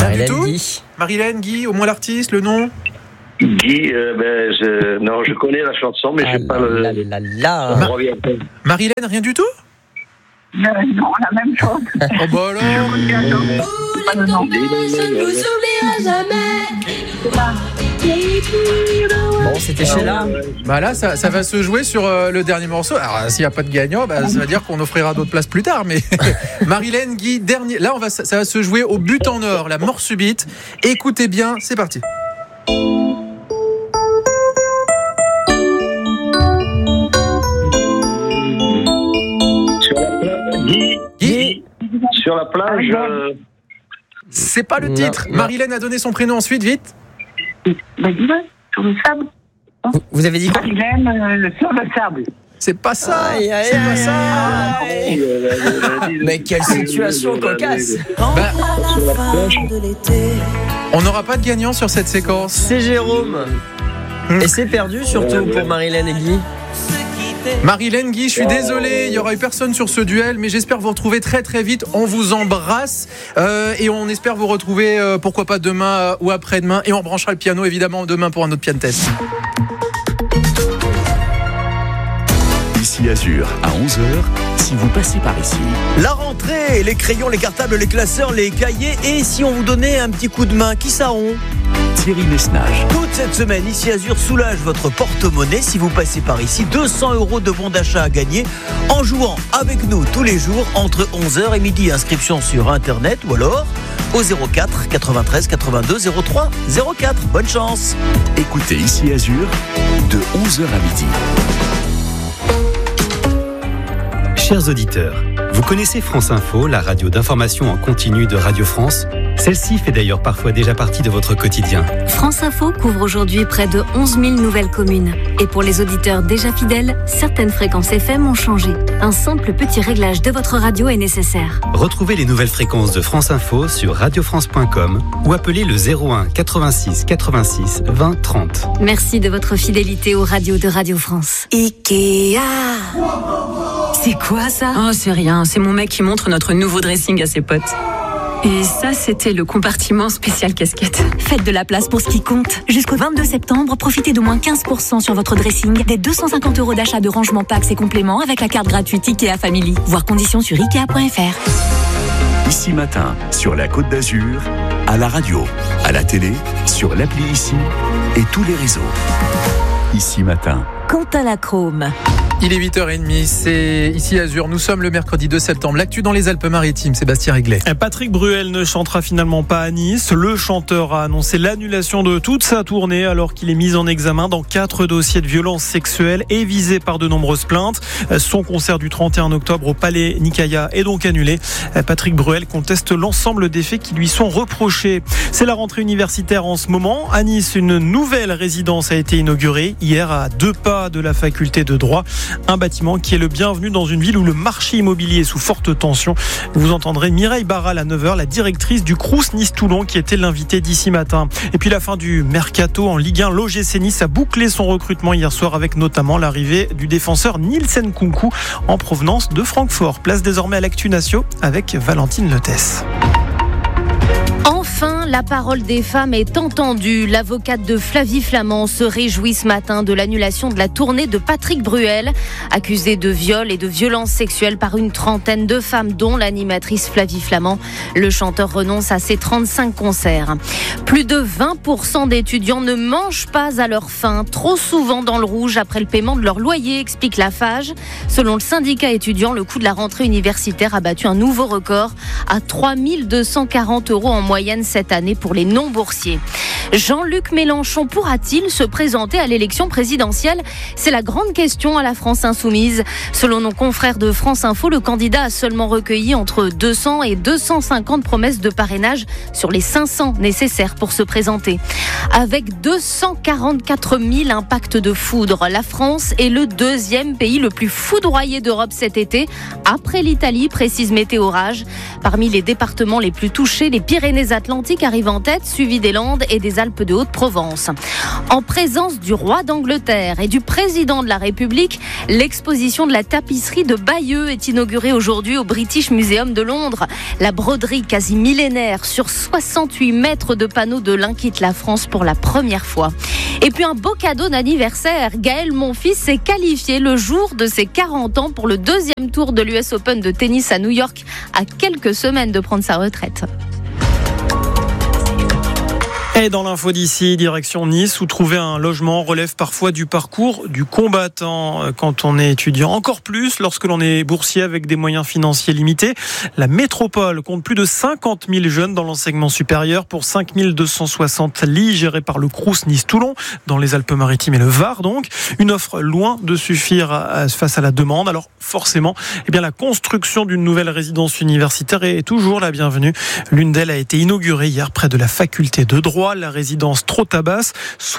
du tout. Guy. Marilène, Guy, au moins l'artiste, le nom. Guy, non, je connais la chanson, mais je sais pas le. Marilène, rien du tout. Non, la même chose. Oh bah alors. Je ne vous oublierai jamais. Bon, c'était Sheila. Bah là, ça va se jouer sur le dernier morceau. Alors, s'il n'y a pas de gagnant, ça veut dire qu'on offrira d'autres places plus tard. Mais Marilène, Guy, dernier. Là, ça va se jouer au but en or, la mort subite. Écoutez bien, c'est parti. Guy. Sur la plage. C'est pas le titre. Non. Marilène a donné son prénom ensuite, vite. Sur le sable. Vous avez dit quoi? Marilène, sur le sable. C'est pas ça. C'est pas ça. Mais quelle situation cocasse. On n'aura pas de gagnant sur cette séquence. C'est Jérôme. Et c'est perdu surtout pour Marilène et Guy. Marilène, Guy, je suis désolé, il n'y aura eu personne sur ce duel, mais j'espère vous retrouver très très vite. On vous embrasse et on espère vous retrouver, pourquoi pas demain ou après-demain. Et on branchera le piano évidemment demain pour un autre piano test. Ici Azur, à 11h, si vous passez par ici. La rentrée, les crayons, les cartables, les classeurs, les cahiers. Et si on vous donnait un petit coup de main, qui ça on? Thierry Messnage. Toute cette semaine, Ici Azur soulage votre porte-monnaie si vous passez par ici. 200 € de bons d'achat à gagner en jouant avec nous tous les jours entre 11h et midi. Inscription sur Internet ou alors au 04 93 82 03 04. Bonne chance. Écoutez Ici Azur de 11h à midi. Chers auditeurs, vous connaissez France Info, la radio d'information en continu de Radio France? Celle-ci fait d'ailleurs parfois déjà partie de votre quotidien. France Info couvre aujourd'hui près de 11 000 nouvelles communes. Et pour les auditeurs déjà fidèles, certaines fréquences FM ont changé. Un simple petit réglage de votre radio est nécessaire. Retrouvez les nouvelles fréquences de France Info sur radiofrance.com ou appelez le 01 86 86 20 30. Merci de votre fidélité aux radios de Radio France. Ikea. C'est quoi ça? Oh, c'est rien. C'est mon mec qui montre notre nouveau dressing à ses potes. Et ça, c'était le compartiment spécial casquette. Faites de la place pour ce qui compte. Jusqu'au 22 septembre, profitez de moins 15% sur votre dressing, des 250 € d'achat de rangement packs et compléments avec la carte gratuite Ikea Family. Voir conditions sur Ikea.fr. Ici Matin, sur la Côte d'Azur, à la radio, à la télé, sur l'appli Ici et tous les réseaux. Ici Matin. Quant à la Chrome. Il est 8h30, c'est Ici Azur. Nous sommes le mercredi 2 septembre. L'actu dans les Alpes-Maritimes, Sébastien Réglet. Patrick Bruel ne chantera finalement pas à Nice. Le chanteur a annoncé l'annulation de toute sa tournée alors qu'il est mis en examen dans 4 dossiers de violences sexuelles et visé par de nombreuses plaintes. Son concert du 31 octobre au Palais Nicaïa est donc annulé. Patrick Bruel conteste l'ensemble des faits qui lui sont reprochés. C'est la rentrée universitaire en ce moment. À Nice, une nouvelle résidence a été inaugurée hier à 2 pas de la faculté de droit. Un bâtiment qui est le bienvenu dans une ville où le marché immobilier est sous forte tension. Vous entendrez Mireille Barral à 9h, la directrice du Crous Nice-Toulon qui était l'invitée d'Ici Matin. Et puis la fin du mercato en Ligue 1, l'OGC Nice a bouclé son recrutement hier soir avec notamment l'arrivée du défenseur Nielsen Nkunku en provenance de Francfort. Place désormais à l'actu Natio avec Valentine Lettès. Enfin, la parole des femmes est entendue. L'avocate de Flavie Flament se réjouit ce matin de l'annulation de la tournée de Patrick Bruel, accusé de viol et de violences sexuelles par une trentaine de femmes, dont l'animatrice Flavie Flament. Le chanteur renonce à ses 35 concerts. Plus de 20% d'étudiants ne mangent pas à leur faim, trop souvent dans le rouge après le paiement de leur loyer, explique la FAGE. Selon le syndicat étudiant, le coût de la rentrée universitaire a battu un nouveau record à 3 240 € en moyenne cette année pour les non-boursiers. Jean-Luc Mélenchon pourra-t-il se présenter à l'élection présidentielle? C'est la grande question à la France Insoumise. Selon nos confrères de France Info, le candidat a seulement recueilli entre 200 et 250 promesses de parrainage sur les 500 nécessaires pour se présenter. Avec 244 000 impacts de foudre, la France est le deuxième pays le plus foudroyé d'Europe cet été, après l'Italie, précise Météorage. Parmi les départements les plus touchés, les Pyrénées-Atlantiques arrivent en tête, suivi des Landes et des les Alpes de Haute-Provence. En présence du roi d'Angleterre et du président de la République, l'exposition de la tapisserie de Bayeux est inaugurée aujourd'hui au British Museum de Londres. La broderie quasi millénaire sur 68 mètres de panneaux de l'Ain quitte la France pour la première fois. Et puis un beau cadeau d'anniversaire. Gaël Monfils s'est qualifié le jour de ses 40 ans pour le 2e tour de l'US Open de tennis à New York, à quelques semaines de prendre sa retraite. Et dans l'info d'ici, direction Nice, où trouver un logement relève parfois du parcours du combattant quand on est étudiant. Encore plus lorsque l'on est boursier avec des moyens financiers limités. La métropole compte plus de 50 000 jeunes dans l'enseignement supérieur pour 5 260 lits gérés par le Crous Nice-Toulon, dans les Alpes-Maritimes et le Var donc. Une offre loin de suffire face à la demande. Alors forcément, la construction d'une nouvelle résidence universitaire est toujours la bienvenue. L'une d'elles a été inaugurée hier près de la faculté de droit, la résidence Trotabas,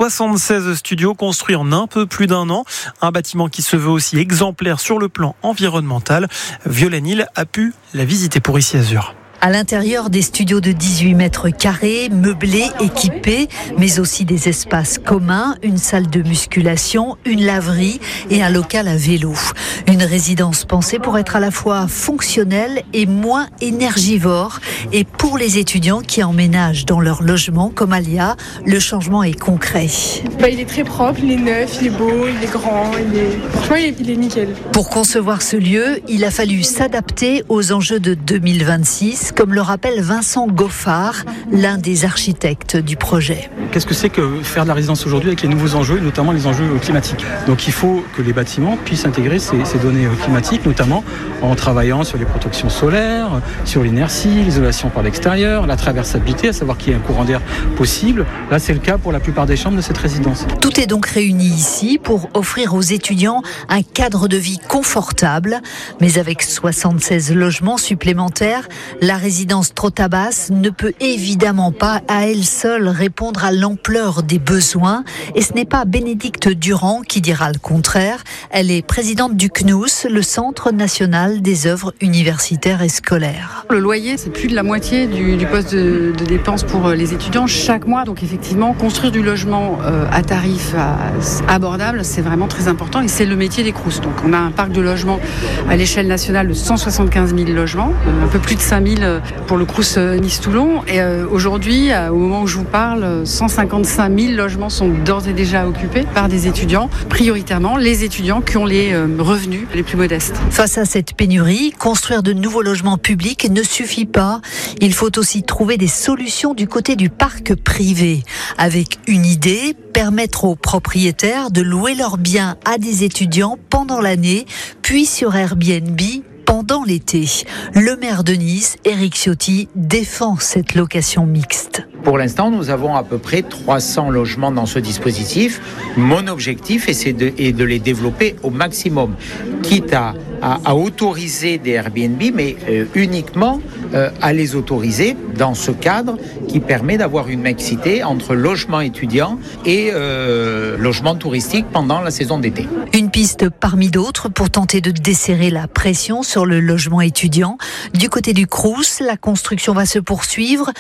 76 studios construits en un peu plus d'un an. Un bâtiment qui se veut aussi exemplaire sur le plan environnemental. Violaine Hill a pu la visiter pour Ici Azur. À l'intérieur des studios de 18 mètres carrés, meublés, équipés, mais aussi des espaces communs, une salle de musculation, une laverie et un local à vélo. Une résidence pensée pour être à la fois fonctionnelle et moins énergivore. Et pour les étudiants qui emménagent dans leur logement, comme Alia, le changement est concret. Il est très propre, il est neuf, il est beau, il est grand, franchement il est nickel. Pour concevoir ce lieu, il a fallu s'adapter aux enjeux de 2026. Comme le rappelle Vincent Goffard, l'un des architectes du projet. Qu'est-ce que c'est que faire de la résidence aujourd'hui avec les nouveaux enjeux, notamment les enjeux climatiques ? Donc il faut que les bâtiments puissent intégrer ces données climatiques, notamment en travaillant sur les protections solaires, sur l'inertie, l'isolation par l'extérieur, la traversabilité, à savoir qu'il y ait un courant d'air possible. Là, c'est le cas pour la plupart des chambres de cette résidence. Tout est donc réuni ici pour offrir aux étudiants un cadre de vie confortable. Mais avec 76 logements supplémentaires, la résidence Trotabas ne peut évidemment pas à elle seule répondre à l'ampleur des besoins. Et ce n'est pas Bénédicte Durand qui dira le contraire. Elle est présidente du CNUS, le Centre national des œuvres universitaires et scolaires. Le loyer, c'est plus de la moitié du poste de dépenses pour les étudiants chaque mois. Donc effectivement, construire du logement à tarif abordable, c'est vraiment très important. Et c'est le métier des Crous. Donc on a un parc de logements à l'échelle nationale de 175 000 logements, un peu plus de 5 000 pour le Crous Nice-Toulon. Et aujourd'hui, au moment où je vous parle, 155 000 logements sont d'ores et déjà occupés par des étudiants, prioritairement les étudiants qui ont les revenus les plus modestes. Face à cette pénurie, construire de nouveaux logements publics ne suffit pas. Il faut aussi trouver des solutions du côté du parc privé. Avec une idée, permettre aux propriétaires de louer leurs biens à des étudiants pendant l'année, puis sur Airbnb pendant l'été. Le maire de Nice, Éric Ciotti, défend cette location mixte. Pour l'instant, nous avons à peu près 300 logements dans ce dispositif. Mon objectif est de les développer au maximum, quitte à autoriser des Airbnb, mais uniquement à les autoriser dans ce cadre qui permet d'avoir une mixité entre logement étudiant et logement touristique pendant la saison d'été. Une piste parmi d'autres pour tenter de desserrer la pression sur le logement étudiant. Du côté du Crous, la construction va se poursuivre.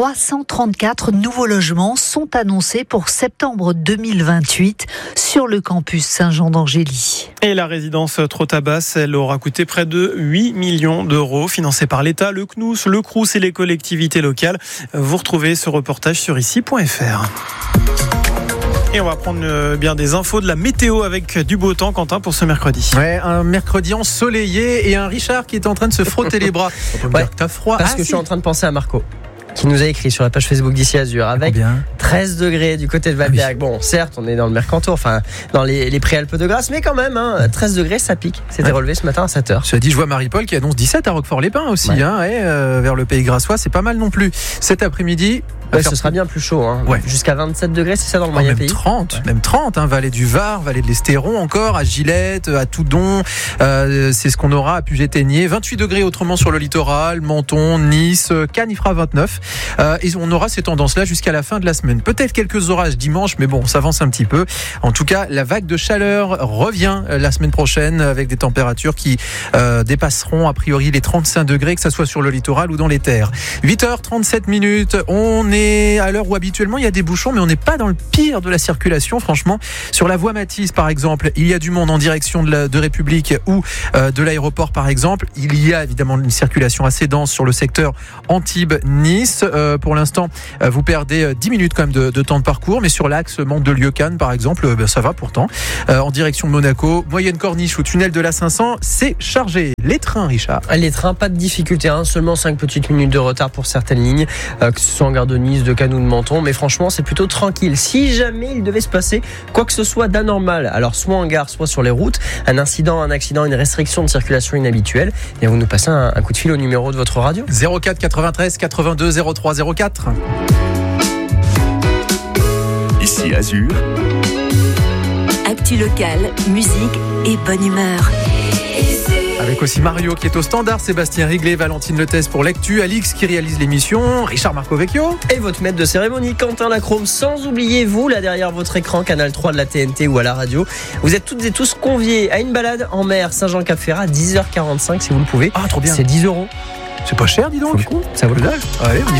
334 nouveaux logements sont annoncés pour septembre 2028 sur le campus Saint-Jean d'Angély. Et la résidence Trotabas, elle aura coûté près de 8 millions d'euros, financée par l'État, le CNUS, le Crous et les collectivités locales. Vous retrouvez ce reportage sur ici.fr. Et on va prendre bien des infos de la météo avec du beau temps, Quentin, pour ce mercredi. Ouais, un mercredi ensoleillé et un Richard qui est en train de se frotter les bras. On peut me dire que t'as froid. Parce que je suis en train de penser à Marco, qui nous a écrit sur la page Facebook d'Ici Azur avec 13 degrés du côté de Valberg. Bon, certes, on est dans le Mercantour, enfin dans les Préalpes de Grasse, mais quand même, 13 degrés, ça pique. C'était relevé ce matin à 7h. Je dis, je vois Marie-Paul qui annonce 17 à Roquefort-les-Pins aussi, vers le Pays Grassois, c'est pas mal non plus. Cet après-midi, ce sera bien plus chaud, jusqu'à 27 degrés, c'est ça dans le moyen pays. 30, même 30, vallée du Var, vallée de l'Estéron encore, à Gillette, à Toudon, c'est ce qu'on aura à Puget-Théniers, 28 degrés autrement sur le littoral, Menton, Nice, Cannes, il fera 29, et on aura ces tendances-là jusqu'à la fin de la semaine. Peut-être quelques orages dimanche, mais bon, on s'avance un petit peu. En tout cas, la vague de chaleur revient la semaine prochaine avec des températures qui dépasseront a priori les 35 degrés, que ce soit sur le littoral ou dans les terres. 8h37, on est est à l'heure où habituellement il y a des bouchons, mais on n'est pas dans le pire de la circulation, franchement. Sur la voie Matisse, par exemple, il y a du monde en direction de République ou de l'aéroport, par exemple. Il y a évidemment une circulation assez dense sur le secteur Antibes-Nice. Pour l'instant, vous perdez 10 minutes quand même de temps de parcours, mais sur l'axe Mantes-de-Lieu-Cannes, par exemple, ça va pourtant. En direction de Monaco, moyenne corniche ou tunnel de l'A500, c'est chargé. Les trains, Richard. Les trains, pas de difficulté, seulement 5 petites minutes de retard pour certaines lignes, que ce soit en gare de Nice, de Cannes ou de Menton, mais franchement, c'est plutôt tranquille. Si jamais il devait se passer quoi que ce soit d'anormal, alors soit en gare, soit sur les routes, un incident, un accident, une restriction de circulation inhabituelle, et vous nous passez un coup de fil au numéro de votre radio. 04 93 82 03 04. Ici Azur. Actu locale, musique et bonne humeur. Avec aussi Mario qui est au standard, Sébastien Riglet, Valentine Letès pour l'actu, Alix qui réalise l'émission, Richard Marcovecchio. Et votre maître de cérémonie, Quentin Lacrome. Sans oublier vous, là derrière votre écran, Canal 3 de la TNT ou à la radio. Vous êtes toutes et tous conviés à une balade en mer Saint-Jean-Cap-Ferrat, 10h45 si vous le pouvez. Ah, trop bien. C'est 10 €. C'est pas cher, dis donc. Ça vaut le coup. Allez, on y va.